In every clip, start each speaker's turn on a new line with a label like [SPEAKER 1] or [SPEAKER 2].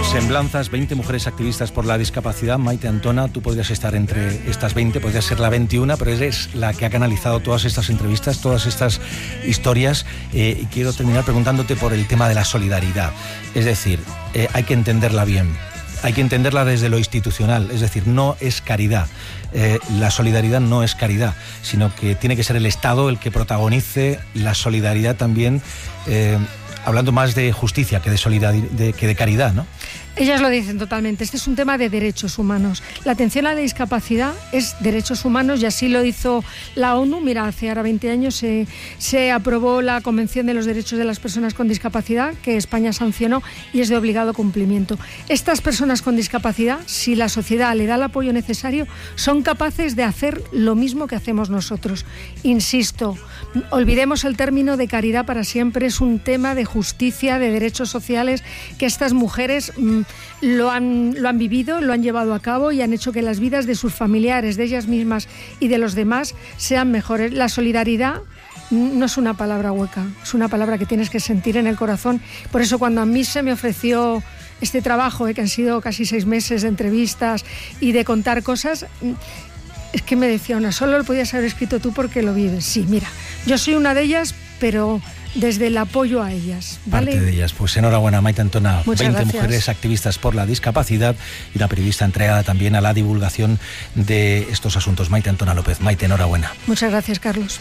[SPEAKER 1] Semblanzas, 20 mujeres activistas por la discapacidad. Maite Antona, tú podrías estar entre estas 20, podrías ser la 21, pero eres la que ha canalizado todas estas entrevistas, todas estas historias. Y quiero terminar preguntándote por el tema de la solidaridad. Es decir, hay que entenderla bien. Hay que entenderla desde lo institucional, es decir, no es caridad. La solidaridad no es caridad, sino que tiene que ser el Estado el que protagonice la solidaridad también, hablando más de justicia que de solidaridad, que de caridad, ¿no?
[SPEAKER 2] Ellas lo dicen totalmente. Este es un tema de derechos humanos. La atención a la discapacidad es derechos humanos y así lo hizo la ONU. Mira, hace ahora 20 años se aprobó la Convención de los Derechos de las Personas con Discapacidad, que España sancionó y es de obligado cumplimiento. Estas personas con discapacidad, si la sociedad le da el apoyo necesario, son capaces de hacer lo mismo que hacemos nosotros. Insisto, olvidemos el término de caridad para siempre. Es un tema de justicia, de derechos sociales, que estas mujeres lo han vivido, lo han llevado a cabo y han hecho que las vidas de sus familiares, de ellas mismas y de los demás sean mejores. La solidaridad no es una palabra hueca, es una palabra que tienes que sentir en el corazón. Por eso cuando a mí se me ofreció este trabajo, que han sido casi 6 meses de entrevistas y de contar cosas, es que me decía una, solo lo podías haber escrito tú porque lo vives. Sí, mira, yo soy una de ellas, pero desde el apoyo a ellas, ¿vale?
[SPEAKER 1] Parte de ellas. Pues enhorabuena, Maite Antona.
[SPEAKER 2] Muchas
[SPEAKER 1] 20
[SPEAKER 2] gracias.
[SPEAKER 1] Mujeres activistas por la discapacidad y una periodista entregada también a la divulgación de estos asuntos. Maite Antona López. Maite, enhorabuena.
[SPEAKER 2] Muchas gracias, Carlos.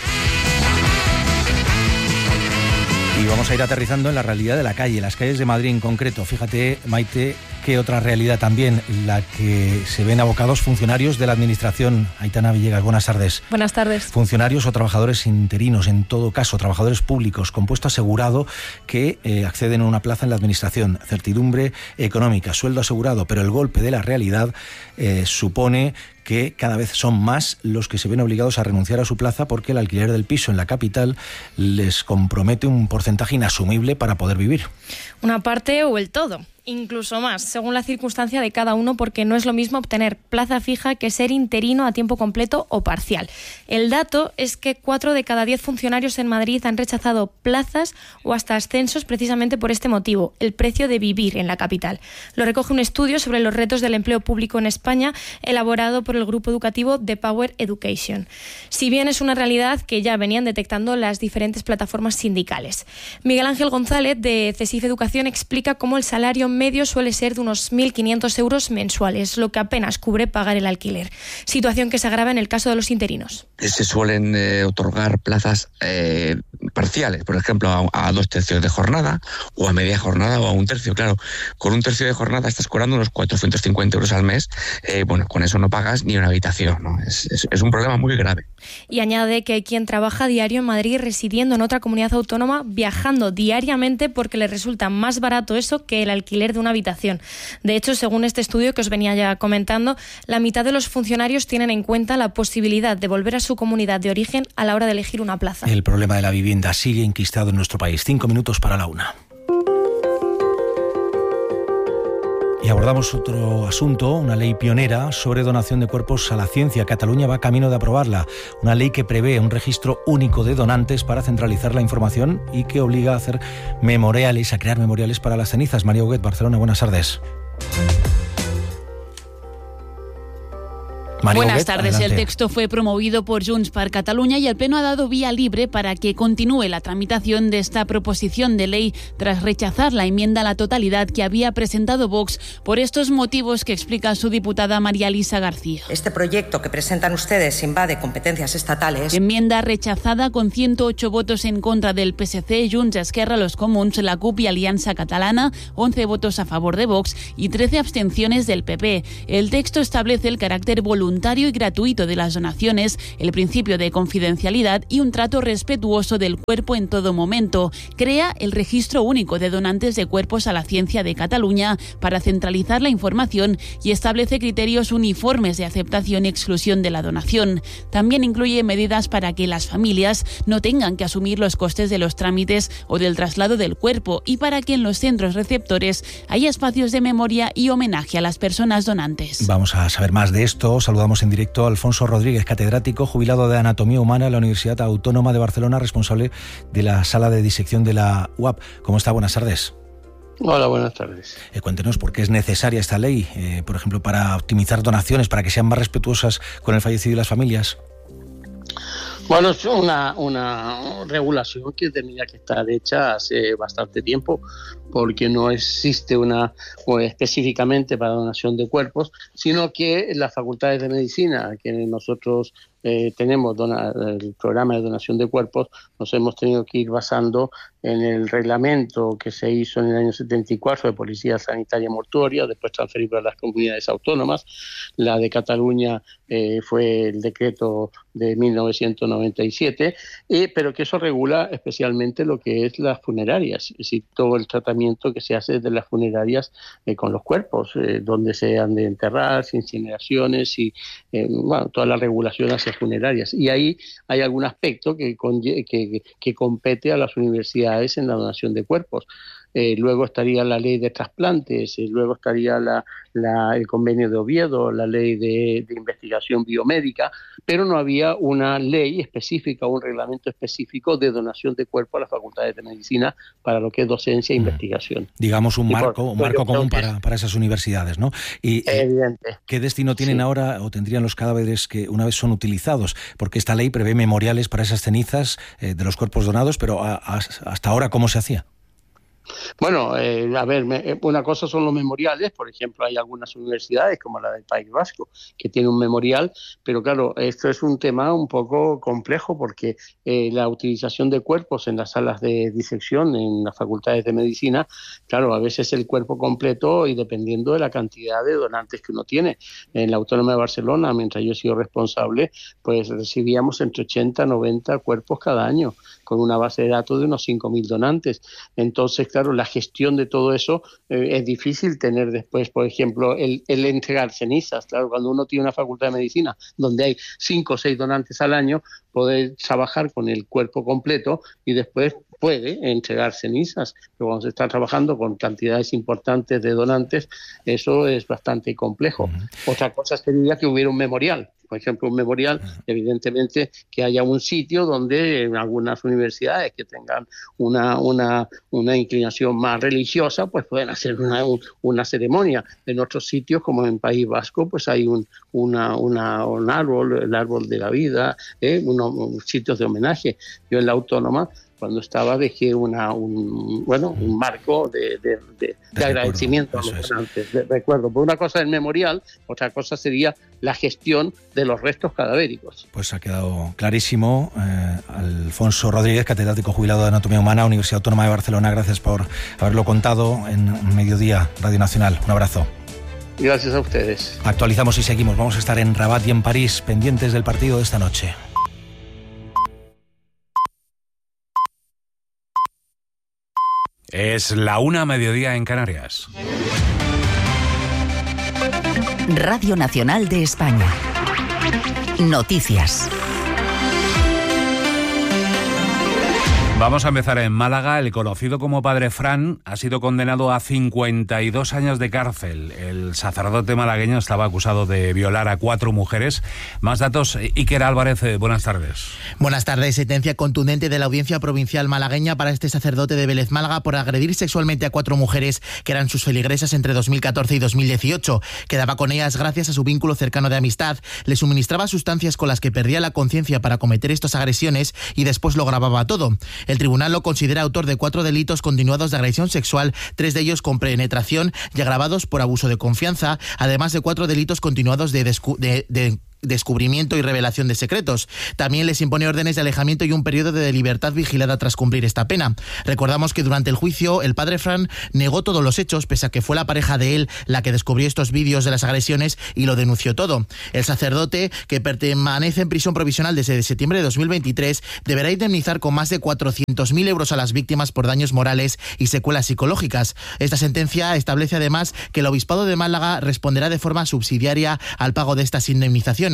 [SPEAKER 1] Y vamos a ir aterrizando en la realidad de la calle, las calles de Madrid en concreto. Fíjate, Maite, qué otra realidad también, la que se ven abocados funcionarios de la Administración. Aitana Villegas, buenas tardes.
[SPEAKER 3] Buenas tardes.
[SPEAKER 1] Funcionarios o trabajadores interinos, en todo caso, trabajadores públicos, con puesto asegurado que acceden a una plaza en la Administración. Certidumbre económica, sueldo asegurado, pero el golpe de la realidad supone que cada vez son más los que se ven obligados a renunciar a su plaza porque el alquiler del piso en la capital les compromete un porcentaje inasumible para poder vivir.
[SPEAKER 3] Una parte o el todo. Incluso más, según la circunstancia de cada uno, porque no es lo mismo obtener plaza fija que ser interino a tiempo completo o parcial. El dato es que 4 de cada 10 funcionarios en Madrid han rechazado plazas o hasta ascensos precisamente por este motivo, el precio de vivir en la capital. Lo recoge un estudio sobre los retos del empleo público en España, elaborado por el grupo educativo The Power Education. Si bien es una realidad que ya venían detectando las diferentes plataformas sindicales. Miguel Ángel González, de CESIF Educación, explica cómo el salario medio suele ser de unos 1.500 euros mensuales, lo que apenas cubre pagar el alquiler. Situación que se agrava en el caso de los interinos.
[SPEAKER 4] Se suelen otorgar plazas parciales, por ejemplo, a 2 tercios de jornada, o a media jornada, o a 1 tercio. Claro, con 1 tercio de jornada estás cobrando unos 450 euros al mes. Bueno, con eso no pagas ni una habitación, ¿no? Es un problema muy grave.
[SPEAKER 3] Y añade que hay quien trabaja diario en Madrid residiendo en otra comunidad autónoma, viajando diariamente porque le resulta más barato eso que el alquiler de una habitación. De hecho, según este estudio que os venía ya comentando, la mitad de los funcionarios tienen en cuenta la posibilidad de volver a su comunidad de origen a la hora de elegir una plaza.
[SPEAKER 1] El problema de la vivienda sigue enquistado en nuestro país. 5 minutos para la 1. Y abordamos otro asunto, una ley pionera sobre donación de cuerpos a la ciencia. Cataluña va camino de aprobarla. Una ley que prevé un registro único de donantes para centralizar la información y que obliga a hacer memoriales, a crear memoriales para las cenizas. María Huguet, Barcelona, buenas tardes.
[SPEAKER 5] Buenas tardes. Adelante. El texto fue promovido por Junts per Catalunya y el Pleno ha dado vía libre para que continúe la tramitación de esta proposición de ley tras rechazar la enmienda a la totalidad que había presentado Vox por estos motivos que explica su diputada María Elisa García.
[SPEAKER 6] Este proyecto que presentan ustedes invade competencias estatales.
[SPEAKER 5] Enmienda rechazada con 108 votos en contra del PSC, Junts, Esquerra, los Comuns, la CUP y Alianza Catalana, 11 votos a favor de Vox y 13 abstenciones del PP. El texto establece el carácter voluntario y gratuito de las donaciones, el principio de confidencialidad y un trato respetuoso del cuerpo en todo momento. Crea el registro único de donantes de cuerpos a la ciencia de Cataluña para centralizar la información y establece criterios uniformes de aceptación y exclusión de la donación. También incluye medidas para que las familias no tengan que asumir los costes de los trámites o del traslado del cuerpo y para que en los centros receptores haya espacios de memoria y homenaje a las personas donantes.
[SPEAKER 1] Vamos a saber más de esto. Saludamos en directo a Alfonso Rodríguez, catedrático jubilado de Anatomía Humana en la Universidad Autónoma de Barcelona, responsable de la sala de disección de la UAB. ¿Cómo está? Buenas tardes.
[SPEAKER 7] Hola, buenas tardes.
[SPEAKER 1] Cuéntenos por qué es necesaria esta ley, por ejemplo, para optimizar donaciones, para que sean más respetuosas con el fallecido y las familias.
[SPEAKER 7] Bueno, es una regulación que tenía que estar hecha hace bastante tiempo, porque no existe una específicamente para donación de cuerpos, sino que las facultades de medicina que nosotros tenemos el programa de donación de cuerpos, nos hemos tenido que ir basando en el reglamento que se hizo en el año 74 de Policía Sanitaria Mortuoria, después transferido a las comunidades autónomas. La de Cataluña fue el decreto de 1997, pero que eso regula especialmente lo que es las funerarias, es decir, todo el tratamiento que se hace de las funerarias con los cuerpos, donde se han de enterrar, incineraciones y toda la regulación hacia funerarias. Y ahí hay algún aspecto que compete a las universidades en la donación de cuerpos. Luego estaría la ley de trasplantes, luego estaría el convenio de Oviedo, la ley de investigación biomédica, pero no había una ley específica, un reglamento específico de donación de cuerpo a las facultades de medicina para lo que es docencia e investigación.
[SPEAKER 1] Digamos un marco común para esas universidades, ¿no? Y
[SPEAKER 7] evidente.
[SPEAKER 1] ¿Qué destino tienen ahora o tendrían los cadáveres que una vez son utilizados? Porque esta ley prevé memoriales para esas cenizas de los cuerpos donados, pero hasta ahora, ¿cómo se hacía?
[SPEAKER 7] Bueno, una cosa son los memoriales. Por ejemplo, hay algunas universidades como la del País Vasco que tiene un memorial, pero claro, esto es un tema un poco complejo porque la utilización de cuerpos en las salas de disección en las facultades de medicina, claro, a veces el cuerpo completo y dependiendo de la cantidad de donantes que uno tiene. En la Autónoma de Barcelona, mientras yo he sido responsable, pues recibíamos entre 80 y 90 cuerpos cada año, con una base de datos de unos 5.000 donantes. Entonces, claro, la gestión de todo eso es difícil tener después, por ejemplo, el entregar cenizas. Claro, cuando uno tiene una facultad de medicina donde hay 5 o 6 donantes al año, poder trabajar con el cuerpo completo y después puede entregar cenizas. Pero cuando se está trabajando con cantidades importantes de donantes, eso es bastante complejo. Otra cosa sería que hubiera un memorial. Por ejemplo, un memorial, evidentemente, que haya un sitio donde en algunas universidades que tengan una inclinación más religiosa, pues pueden hacer una ceremonia. En otros sitios, como en País Vasco, pues hay un árbol, el árbol de la vida, unos sitios de homenaje. Yo en la Autónoma, cuando estaba, dejé un marco de agradecimiento a los donantes, de recuerdo. Por una cosa es el memorial, otra cosa sería la gestión de los restos cadavéricos.
[SPEAKER 1] Pues ha quedado clarísimo. Alfonso Rodríguez, catedrático jubilado de Anatomía Humana, Universidad Autónoma de Barcelona, gracias por haberlo contado en Mediodía Radio Nacional. Un abrazo.
[SPEAKER 7] Gracias a ustedes.
[SPEAKER 1] Actualizamos y seguimos. Vamos a estar en Rabat y en París, pendientes del partido de esta noche.
[SPEAKER 8] Es la 1:00 mediodía en Canarias.
[SPEAKER 9] Radio Nacional de España. Noticias.
[SPEAKER 8] Vamos a empezar en Málaga. El conocido como Padre Fran ha sido condenado a 52 años de cárcel. El sacerdote malagueño estaba acusado de violar a 4 mujeres. Más datos, Iker Álvarez, buenas tardes.
[SPEAKER 10] Buenas tardes. Sentencia contundente de la Audiencia Provincial malagueña para este sacerdote de Vélez, Málaga, por agredir sexualmente a 4 mujeres que eran sus feligresas entre 2014 y 2018. Quedaba con ellas gracias a su vínculo cercano de amistad. Le suministraba sustancias con las que perdía la conciencia para cometer estas agresiones y después lo grababa todo. El tribunal lo considera autor de 4 delitos continuados de agresión sexual, 3 de ellos con penetración y agravados por abuso de confianza, además de 4 delitos continuados de descubrimiento y revelación de secretos. También les impone órdenes de alejamiento y un periodo de libertad vigilada tras cumplir esta pena. Recordamos que durante el juicio el padre Fran negó todos los hechos, pese a que fue la pareja de él la que descubrió estos vídeos de las agresiones y lo denunció todo. El sacerdote, que permanece en prisión provisional desde septiembre de 2023, deberá indemnizar con más de 400.000 euros a las víctimas por daños morales y secuelas psicológicas. Esta sentencia establece además que el Obispado de Málaga responderá de forma subsidiaria al pago de estas indemnizaciones.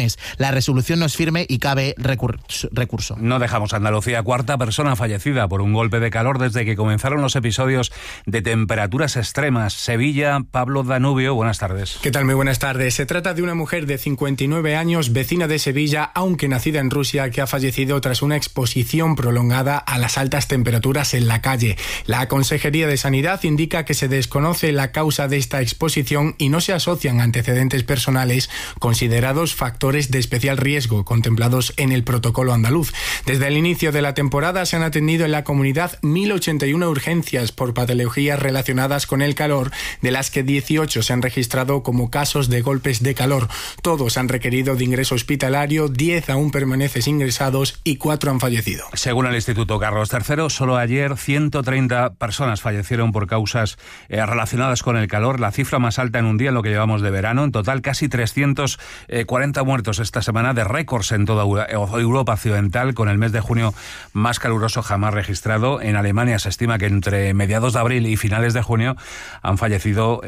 [SPEAKER 10] actuaciones. La resolución no es firme y cabe recurso.
[SPEAKER 8] No dejamos Andalucía. Cuarta persona fallecida por un golpe de calor desde que comenzaron los episodios de temperaturas extremas. Sevilla, Pablo Danubio, buenas tardes.
[SPEAKER 11] ¿Qué tal? Muy buenas tardes. Se trata de una mujer de 59 años, vecina de Sevilla, aunque nacida en Rusia, que ha fallecido tras una exposición prolongada a las altas temperaturas en la calle. La Consejería de Sanidad indica que se desconoce la causa de esta exposición y no se asocian antecedentes personales considerados factores de especial riesgo contemplados en el protocolo andaluz. Desde el inicio de la temporada se han atendido en la comunidad 1.081 urgencias por patologías relacionadas con el calor, de las que 18 se han registrado como casos de golpes de calor. Todos han requerido de ingreso hospitalario, 10 aún permanecen ingresados y 4 han fallecido.
[SPEAKER 8] Según el Instituto Carlos III, solo ayer 130 personas fallecieron por causas relacionadas con el calor, la cifra más alta en un día en lo que llevamos de verano. En total, casi 340 muertos esta semana, de récords en toda Europa occidental, con el mes de junio más caluroso jamás registrado. En Alemania se estima que entre mediados de abril y finales de junio han fallecido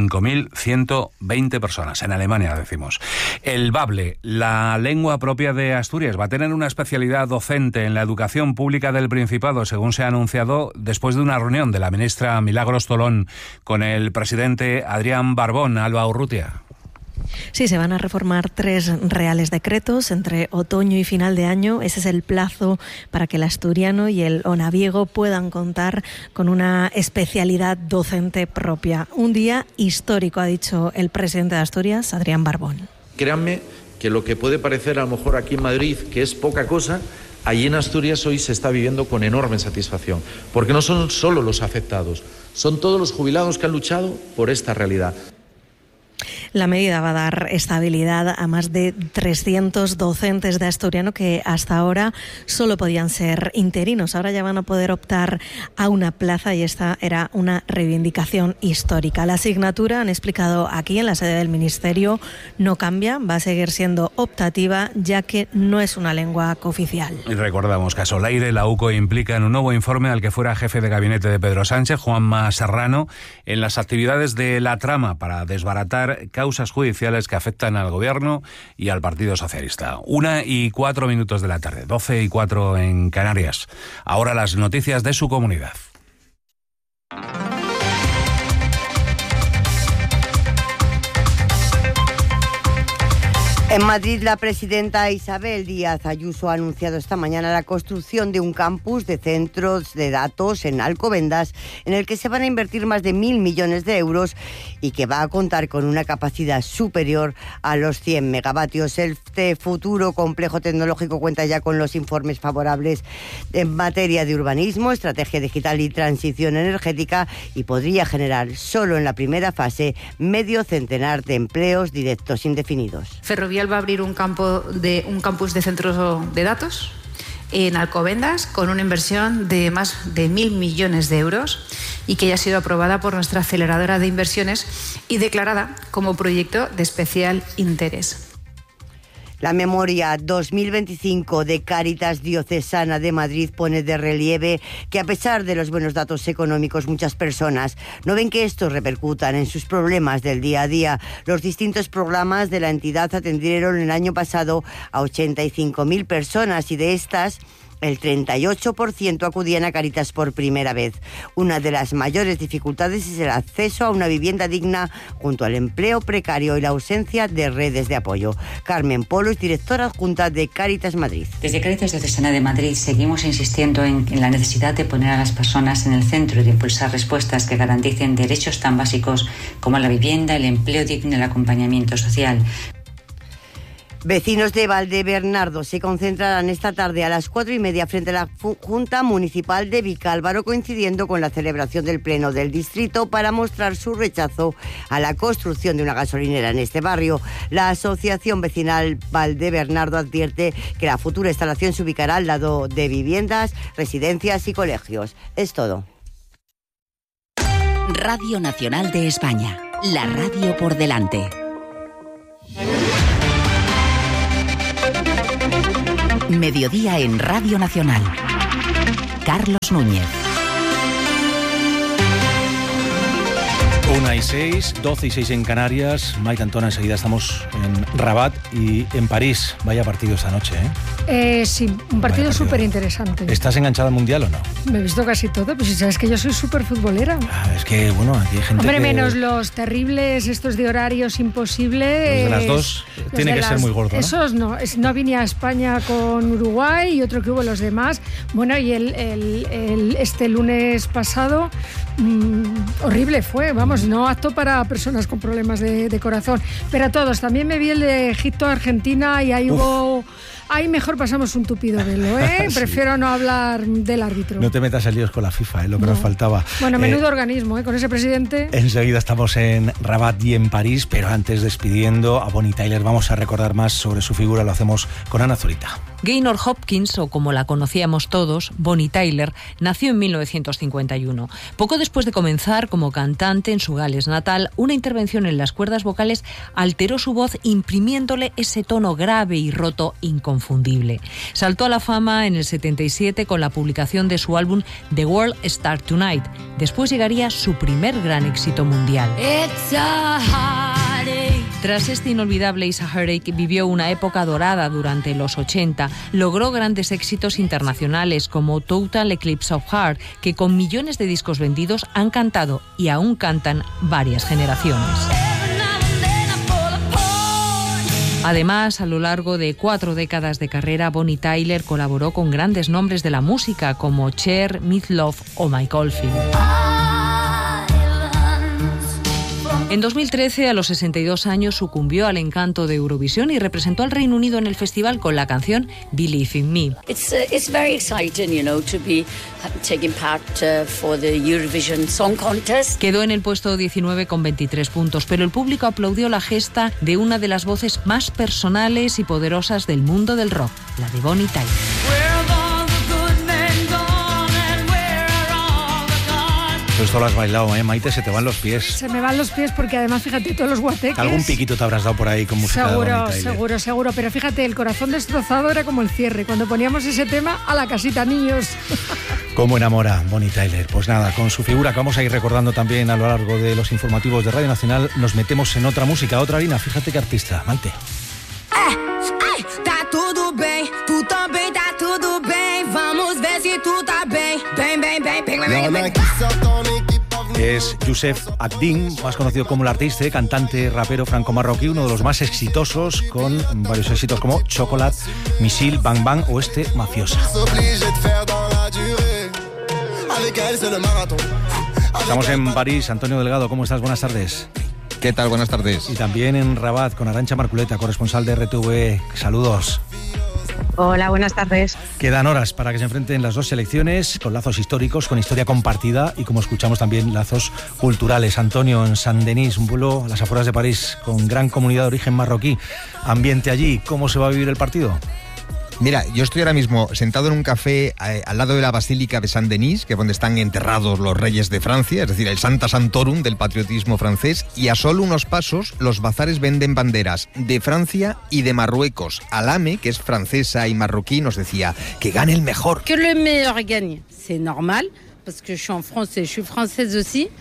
[SPEAKER 8] 5.120 personas. En Alemania, decimos. El bable, la lengua propia de Asturias, va a tener una especialidad docente en la educación pública del Principado, según se ha anunciado después de una reunión de la ministra Milagros Tolón con el presidente Adrián Barbón. Alba Urrutia.
[SPEAKER 12] Sí, se van a reformar 3 reales decretos entre otoño y final de año. Ese es el plazo para que el asturiano y el onaviego puedan contar con una especialidad docente propia. Un día histórico, ha dicho el presidente de Asturias, Adrián Barbón.
[SPEAKER 13] Créanme que lo que puede parecer a lo mejor aquí en Madrid que es poca cosa, allí en Asturias hoy se está viviendo con enorme satisfacción, porque no son solo los afectados, son todos los jubilados que han luchado por esta realidad.
[SPEAKER 12] La medida va a dar estabilidad a más de 300 docentes de asturiano que hasta ahora solo podían ser interinos. Ahora ya van a poder optar a una plaza y esta era una reivindicación histórica. La asignatura, han explicado aquí en la sede del Ministerio, no cambia, va a seguir siendo optativa ya que no es una lengua cooficial.
[SPEAKER 8] Y recordamos que a Solaire la UCO implica en un nuevo informe al que fuera jefe de gabinete de Pedro Sánchez, Juanma Serrano, en las actividades de la trama para desbaratar causas judiciales que afectan al Gobierno y al Partido Socialista. 1:04 de la tarde, 12:04 en Canarias. Ahora las noticias de su comunidad.
[SPEAKER 14] En Madrid, la presidenta Isabel Díaz Ayuso ha anunciado esta mañana la construcción de un campus de centros de datos en Alcobendas, en el que se van a invertir más de 1.000 millones de euros y que va a contar con una capacidad superior a los 100 megavatios. Este futuro complejo tecnológico cuenta ya con los informes favorables en materia de urbanismo, estrategia digital y transición energética, y podría generar solo en la primera fase medio centenar de empleos directos indefinidos.
[SPEAKER 15] Ferrovial va a abrir un campus de centros de datos en Alcobendas con una inversión de más de 1.000 millones de euros y que ya ha sido aprobada por nuestra aceleradora de inversiones y declarada como proyecto de especial interés.
[SPEAKER 14] La memoria 2025 de Cáritas Diocesana de Madrid pone de relieve que a pesar de los buenos datos económicos, muchas personas no ven que estos repercutan en sus problemas del día a día. Los distintos programas de la entidad atendieron el año pasado a 85.000 personas y de estas el 38% acudían a Cáritas por primera vez. Una de las mayores dificultades es el acceso a una vivienda digna, junto al empleo precario y la ausencia de redes de apoyo. Carmen Polo es directora adjunta de Cáritas Madrid.
[SPEAKER 16] Desde Cáritas Diocesana de Madrid seguimos insistiendo en la necesidad de poner a las personas en el centro y de impulsar respuestas que garanticen derechos tan básicos como la vivienda, el empleo digno y el acompañamiento social.
[SPEAKER 14] Vecinos de Valdebernardo se concentrarán esta tarde a las 4:30 frente a la Junta Municipal de Vicálvaro, coincidiendo con la celebración del Pleno del Distrito, para mostrar su rechazo a la construcción de una gasolinera en este barrio. La Asociación Vecinal Valdebernardo advierte que la futura instalación se ubicará al lado de viviendas, residencias y colegios. Es todo.
[SPEAKER 9] Radio Nacional de España, la radio por delante. Mediodía en Radio Nacional. Carlos Núñez.
[SPEAKER 1] 1:06, 12:06 en Canarias. Maite Antona, enseguida estamos en Rabat y en París. Vaya partido esta noche, ¿eh?
[SPEAKER 2] Sí, un partido súper interesante.
[SPEAKER 1] ¿Estás enganchada al Mundial o no?
[SPEAKER 2] Me he visto casi todo, pues si sabes que yo soy súper futbolera.
[SPEAKER 1] Es que, bueno, aquí hay gente
[SPEAKER 2] Hombre, menos los terribles, estos de horarios imposibles.
[SPEAKER 1] Los de las dos, tiene que ser muy gordo, ¿no?
[SPEAKER 2] Esos no, no vine a España con Uruguay y otro que hubo los demás. Bueno, y este lunes pasado, horrible fue, vamos, no apto para personas con problemas de corazón. Pero a todos, también me vi el de Egipto-Argentina y ahí hubo... Ahí mejor pasamos un tupido velo, ¿eh? Sí. Prefiero no hablar del árbitro.
[SPEAKER 1] No te metas en líos con la FIFA, lo que nos faltaba.
[SPEAKER 2] Bueno, menudo organismo, con ese presidente.
[SPEAKER 1] Enseguida estamos en Rabat y en París, pero antes, despidiendo a Bonnie Tyler, vamos a recordar más sobre su figura. Lo hacemos con Ana Zurita.
[SPEAKER 17] Gaynor Hopkins, o como la conocíamos todos, Bonnie Tyler, nació en 1951. Poco después de comenzar como cantante en su Gales natal, una intervención en las cuerdas vocales alteró su voz, imprimiéndole ese tono grave y roto inconfundible. Saltó a la fama en el 77 con la publicación de su álbum The World Starts Tonight. Después llegaría su primer gran éxito mundial. Tras este inolvidable It's a Heartache, vivió una época dorada durante los 80. Logró grandes éxitos internacionales como Total Eclipse of Heart, que con millones de discos vendidos han cantado y aún cantan varias generaciones. Además, a lo largo de 4 décadas de carrera, Bonnie Tyler colaboró con grandes nombres de la música como Cher, Meat Loaf o Mike Oldfield. En 2013, a los 62 años, sucumbió al encanto de Eurovisión y representó al Reino Unido en el festival con la canción Believe in Me.
[SPEAKER 18] It's very exciting, to be taking part for the Eurovision Song Contest.
[SPEAKER 17] Quedó en el puesto 19 con 23 puntos, pero el público aplaudió la gesta de una de las voces más personales y poderosas del mundo del rock, la de Bonnie Tyler.
[SPEAKER 1] Esto lo has bailado, Maite, se te van los pies.
[SPEAKER 2] Se me van los pies porque además, fíjate, todos los guateques...
[SPEAKER 1] Algún piquito te habrás dado por ahí con música de Bonnie Tyler.
[SPEAKER 2] Seguro, pero fíjate, el corazón destrozado era como el cierre. Cuando poníamos ese tema, a la casita, niños.
[SPEAKER 1] ¿Cómo enamora Bonnie Tyler? Pues nada, con su figura que vamos a ir recordando también a lo largo de los informativos de Radio Nacional, nos metemos en otra música, otra harina. Fíjate qué artista, Maite.
[SPEAKER 19] Tá tudo bem, tú também tá tudo bem. Vamos ver si tú tá bem. Bem.
[SPEAKER 1] Es Youssef Abdin, más conocido como el artista, cantante, rapero franco-marroquí, uno de los más exitosos, con varios éxitos como Chocolate, Misil, Bang Bang o este Mafiosa. Estamos en París. Antonio Delgado, ¿cómo estás? Buenas tardes.
[SPEAKER 20] ¿Qué tal? Buenas tardes.
[SPEAKER 1] Y también en Rabat con Arantxa Marculeta, corresponsal de RTV. Saludos.
[SPEAKER 21] Hola, buenas tardes.
[SPEAKER 1] Quedan horas para que se enfrenten las dos selecciones, con lazos históricos, con historia compartida y, como escuchamos, también lazos culturales. Antonio, en Saint-Denis, un pueblo a las afueras de París con gran comunidad de origen marroquí. Ambiente allí, ¿cómo se va a vivir el partido?
[SPEAKER 20] Mira, yo estoy ahora mismo sentado en un café al lado de la Basílica de Saint-Denis, que es donde están enterrados los reyes de Francia, es decir, el Sancta Sanctorum del patriotismo francés, y a solo unos pasos los bazares venden banderas de Francia y de Marruecos. Alame, que es francesa y marroquí, nos decía que gane el mejor.
[SPEAKER 21] Que le meilleur gagne, c'est normal, parce que je suis en France et je suis française aussi.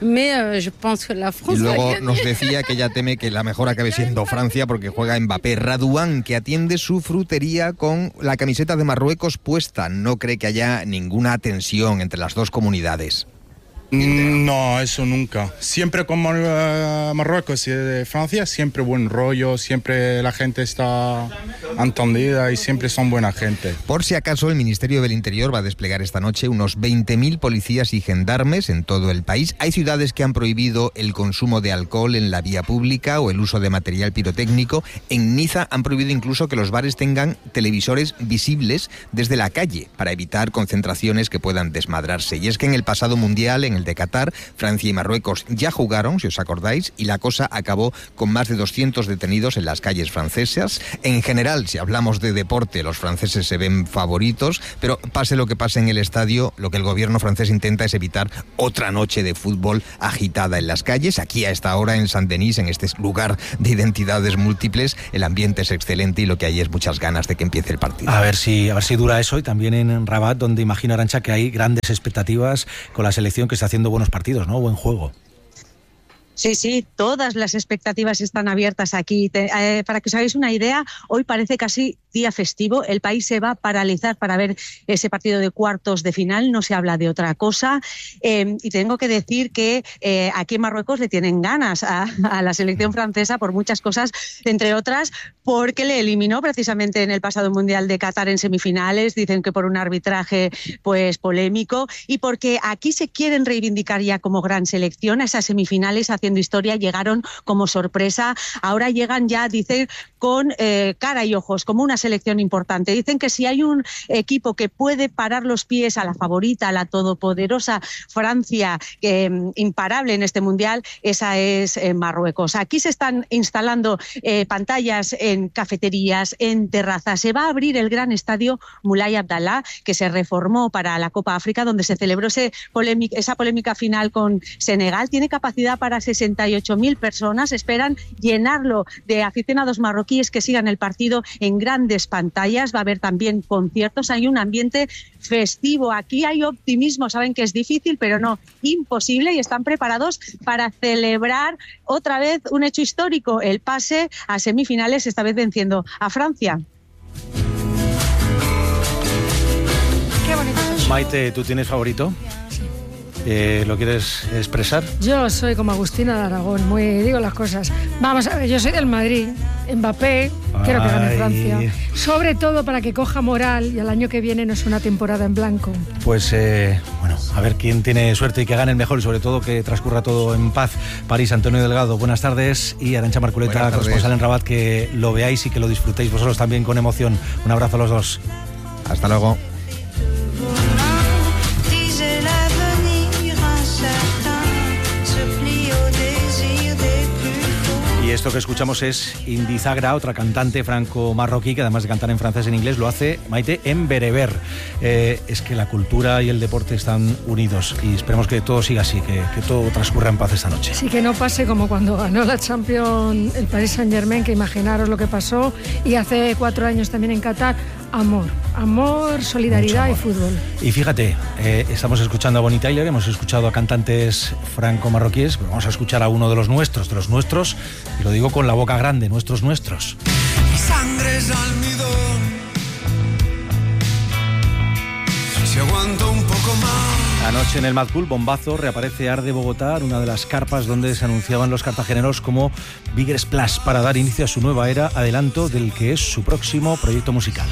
[SPEAKER 21] Je pense que la France
[SPEAKER 20] y luego nos decía que ella teme que la mejor acabe siendo Francia porque juega Mbappé. Radouan, que atiende su frutería con la camiseta de Marruecos puesta, no cree que haya ninguna tensión entre las dos comunidades.
[SPEAKER 22] No, eso nunca. Siempre con Marruecos y Francia, siempre buen rollo, siempre la gente está entendida y siempre son buena gente.
[SPEAKER 20] Por si acaso, el Ministerio del Interior va a desplegar esta noche unos 20.000 policías y gendarmes en todo el país. Hay ciudades que han prohibido el consumo de alcohol en la vía pública o el uso de material pirotécnico. En Niza han prohibido incluso que los bares tengan televisores visibles desde la calle para evitar concentraciones que puedan desmadrarse. Y es que en el pasado mundial, en el de Qatar, Francia y Marruecos ya jugaron, si os acordáis, y la cosa acabó con más de 200 detenidos en las calles francesas. En general, si hablamos de deporte, los franceses se ven favoritos, pero pase lo que pase en el estadio, lo que el gobierno francés intenta es evitar otra noche de fútbol agitada en las calles. Aquí a esta hora en Saint-Denis, en este lugar de identidades múltiples, el ambiente es excelente y lo que hay es muchas ganas de que empiece el partido.
[SPEAKER 1] A ver si dura eso, y también en Rabat, donde imagino, Arantxa, que hay grandes expectativas con la selección que está haciendo buenos partidos, ¿no? Buen juego.
[SPEAKER 3] Sí, todas las expectativas están abiertas aquí. Para que os hagáis una idea, hoy parece casi día festivo. El país se va a paralizar para ver ese partido de cuartos de final. No se habla de otra cosa. Y tengo que decir que aquí en Marruecos le tienen ganas a la selección francesa por muchas cosas, entre otras porque le eliminó precisamente en el pasado Mundial de Qatar en semifinales. Dicen que por un arbitraje pues polémico, y porque aquí se quieren reivindicar ya como gran selección. A esas semifinales haciendo historia llegaron como sorpresa. Ahora llegan ya, dicen, con cara y ojos, como una selección importante. Dicen que si hay un equipo que puede parar los pies a la favorita, a la todopoderosa Francia, imparable en este Mundial, esa es Marruecos. Aquí se están instalando pantallas en cafeterías, en terrazas. Se va a abrir el gran estadio Moulay Abdallah, que se reformó para la Copa África, donde se celebró esa polémica final con Senegal. Tiene capacidad para 68.000 personas. Esperan llenarlo de aficionados marroquíes que sigan el partido en grandes pantallas. Va a haber también conciertos. Hay un ambiente festivo. Aquí hay optimismo. Saben que es difícil, pero no imposible, y están preparados para celebrar otra vez un hecho histórico, el pase a semifinales, esta vez venciendo a Francia.
[SPEAKER 2] Qué bonito.
[SPEAKER 1] Maite, ¿tú tienes favorito? ¿Lo quieres expresar?
[SPEAKER 2] Yo soy como Agustina de Aragón, digo las cosas. Vamos a ver, yo soy del Madrid, Mbappé, quiero que gane Francia. Sobre todo para que coja moral y el año que viene no es una temporada en blanco.
[SPEAKER 1] Pues bueno, a ver quién tiene suerte y que gane el mejor, y sobre todo que transcurra todo en paz. París, Antonio Delgado, buenas tardes, y Arantxa Marculeta, corresponsal en Rabat, que lo veáis y que lo disfrutéis vosotros también con emoción. Un abrazo a los dos.
[SPEAKER 20] Hasta luego.
[SPEAKER 1] Y esto que escuchamos es Indi Zagra, otra cantante franco-marroquí que además de cantar en francés y en inglés lo hace, Maite, en bereber. Es que la cultura y el deporte están unidos y esperemos que todo siga así, que todo transcurra en paz esta noche.
[SPEAKER 2] Sí, que no pase como cuando ganó la Champions el Paris Saint-Germain, que imaginaros lo que pasó, y hace 4 años también en Qatar. Amor, solidaridad y fútbol.
[SPEAKER 1] Y fíjate, estamos escuchando a Bonnie Tyler, hemos escuchado a cantantes franco-marroquíes, pero vamos a escuchar a uno de los nuestros, y lo digo con la boca grande, nuestros.
[SPEAKER 4] Sangre es almidón, si aguanto un poco más.
[SPEAKER 1] Anoche en el Mad Cool, bombazo, reaparece Arde Bogotá, una de las carpas donde se anunciaban los cartageneros como Bigger Splash para dar inicio a su nueva era, adelanto del que es su próximo proyecto musical.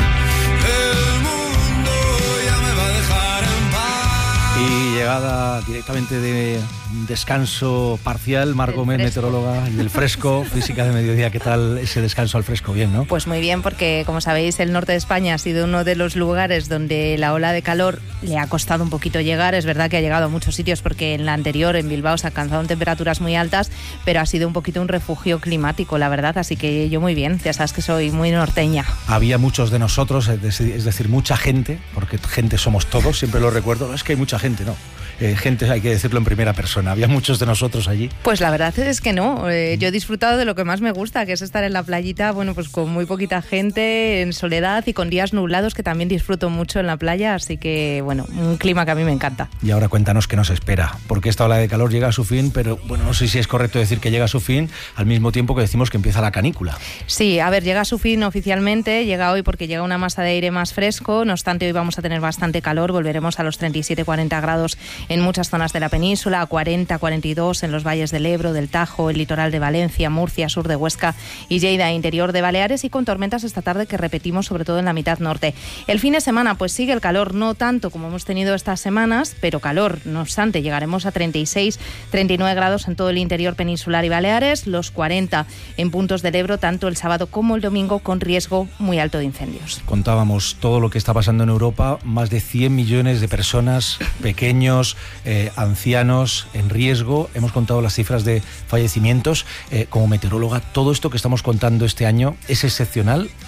[SPEAKER 1] Y llegada directamente de descanso parcial, Mar Gómez, meteoróloga, y del fresco, física de mediodía. ¿Qué tal ese descanso al fresco? Bien, ¿no?
[SPEAKER 23] Pues muy bien, porque como sabéis, el norte de España ha sido uno de los lugares donde la ola de calor le ha costado un poquito llegar. Es verdad que ha llegado a muchos sitios, porque en la anterior, en Bilbao, se alcanzaron temperaturas muy altas, pero ha sido un poquito un refugio climático, la verdad. Así que yo muy bien, ya sabes que soy muy norteña.
[SPEAKER 1] Había muchos de nosotros, es decir, mucha gente, porque gente somos todos, siempre lo recuerdo. No es que hay mucha gente, no. Gente, hay que decirlo en primera persona. Había muchos de nosotros allí.
[SPEAKER 23] Pues la verdad es que no. Yo he disfrutado de lo que más me gusta, que es estar en la playita, bueno, pues con muy poquita gente, en soledad y con días nublados, que también disfruto mucho en la playa. Así que, bueno, un clima que a mí me encanta.
[SPEAKER 1] Y ahora cuéntanos qué nos espera, porque esta ola de calor llega a su fin, pero bueno, no sé si es correcto decir que llega a su fin al mismo tiempo que decimos que empieza la canícula.
[SPEAKER 23] Sí, a ver, llega a su fin oficialmente, llega hoy porque llega una masa de aire más fresco. No obstante, hoy vamos a tener bastante calor, volveremos a los 37-40 grados en muchas zonas de la península, a 40-42 en los valles del Ebro, del Tajo, el litoral de Valencia, Murcia, sur de Huesca y Lleida, interior de Baleares, y con tormentas esta tarde que repetimos sobre todo en la mitad norte. El fin de semana pues sigue el calor, no tanto como hemos tenido estas semanas, pero calor. No obstante, llegaremos a 36-39 grados en todo el interior peninsular y Baleares, los 40 en puntos del Ebro, tanto el sábado como el domingo, con riesgo muy alto de incendios.
[SPEAKER 1] Contábamos todo lo que está pasando en Europa, más de 100 millones de personas, pequeños, ancianos en riesgo. Hemos contado las cifras de fallecimientos. Como meteoróloga, ¿todo esto que estamos contando este año es excepcional o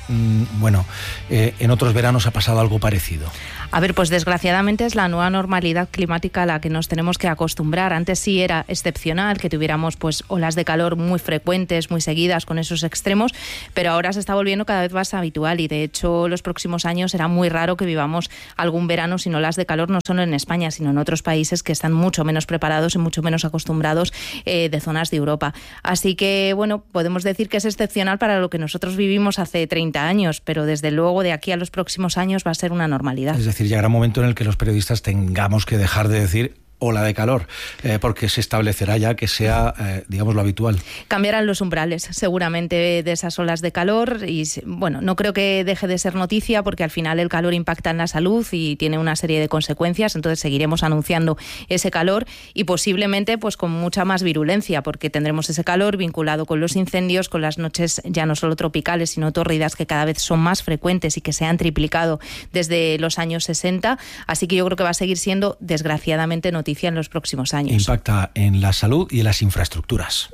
[SPEAKER 1] en otros veranos ha pasado algo parecido?
[SPEAKER 23] A ver, pues desgraciadamente es la nueva normalidad climática a la que nos tenemos que acostumbrar. Antes sí era excepcional que tuviéramos pues olas de calor muy frecuentes, muy seguidas con esos extremos, pero ahora se está volviendo cada vez más habitual y de hecho los próximos años será muy raro que vivamos algún verano sin olas de calor, no solo en España, sino en otros países que están mucho menos preparados y mucho menos acostumbrados de zonas de Europa. Así que, bueno, podemos decir que es excepcional para lo que nosotros vivimos hace 30 años, pero desde luego de aquí a los próximos años va a ser una normalidad.
[SPEAKER 1] Es decir, llegará un momento en el que los periodistas tengamos que dejar de decir ola de calor, porque se establecerá ya que sea, digamos, lo habitual.
[SPEAKER 23] Cambiarán los umbrales, seguramente, de esas olas de calor y, bueno, no creo que deje de ser noticia porque al final el calor impacta en la salud y tiene una serie de consecuencias, entonces seguiremos anunciando ese calor y posiblemente pues con mucha más virulencia porque tendremos ese calor vinculado con los incendios, con las noches ya no solo tropicales sino tórridas que cada vez son más frecuentes y que se han triplicado desde los años 60, así que yo creo que va a seguir siendo desgraciadamente noticia en los próximos años.
[SPEAKER 1] Impacta en la salud y en las infraestructuras.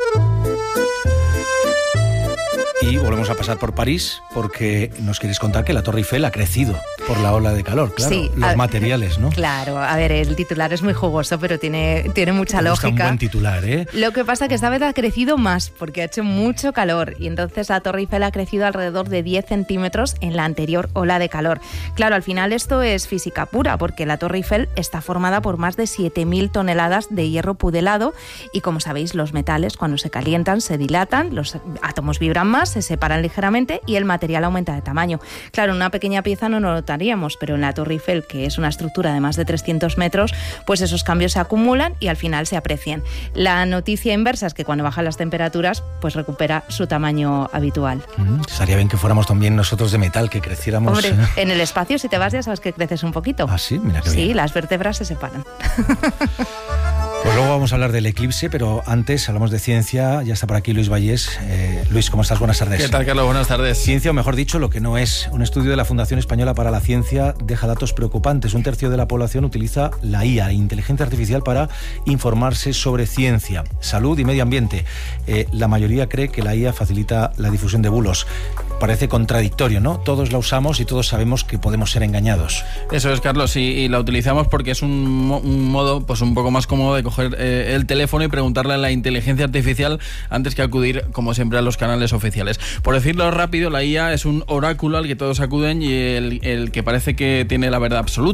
[SPEAKER 1] Y volvemos a pasar por París porque nos queréis contar que la Torre Eiffel ha crecido por la ola de calor, claro, sí, los materiales, ¿no?
[SPEAKER 23] Claro, a ver, el titular es muy jugoso, pero tiene mucha lógica.
[SPEAKER 1] Un buen titular, ¿eh?
[SPEAKER 23] Lo que pasa es que esta vez ha crecido más porque ha hecho mucho calor y entonces la Torre Eiffel ha crecido alrededor de 10 centímetros en la anterior ola de calor. Claro, al final esto es física pura porque la Torre Eiffel está formada por más de 7.000 toneladas de hierro pudelado y como sabéis, los metales cuando se calientan se dilatan, los átomos vibran más, se separan ligeramente y el material aumenta de tamaño. Claro, una pequeña pieza no lo notaríamos, pero en la Torre Eiffel, que es una estructura de más de 300 metros, pues esos cambios se acumulan y al final se aprecian. La noticia inversa es que cuando bajan las temperaturas, pues recupera su tamaño habitual.
[SPEAKER 1] Estaría bien que fuéramos también nosotros de metal, que creciéramos...
[SPEAKER 23] Hombre, en el espacio, si te vas, ya sabes que creces un poquito.
[SPEAKER 1] Ah, sí, mira qué bien.
[SPEAKER 23] Sí, las vértebras se separan.
[SPEAKER 1] Pues luego vamos a hablar del eclipse, pero antes hablamos de ciencia. Ya está por aquí Luis Vallés. Luis, ¿cómo estás? Buenas tardes.
[SPEAKER 5] ¿Qué tal, Carlos? Buenas tardes.
[SPEAKER 1] Ciencia, o mejor dicho, lo que no es. Un estudio de la Fundación Española para la Ciencia deja datos preocupantes. 1/3 de la población utiliza la IA, inteligencia artificial, para informarse sobre ciencia, salud y medio ambiente. La mayoría cree que la IA facilita la difusión de bulos. Parece contradictorio, ¿no? Todos la usamos y todos sabemos que podemos ser engañados.
[SPEAKER 5] Eso es, Carlos, y la utilizamos porque es un modo pues un poco más cómodo de coger el teléfono y preguntarle a la inteligencia artificial antes que acudir, como siempre, a los canales oficiales. Por decirlo rápido, la IA es un oráculo al que todos acuden y el que parece que tiene la verdad absoluta.